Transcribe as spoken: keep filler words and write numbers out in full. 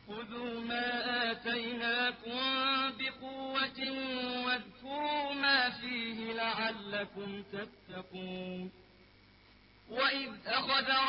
خذوا ما آتيناكم بقوة واذكروا ما فيه لعلكم تتقون. وإذ أخذ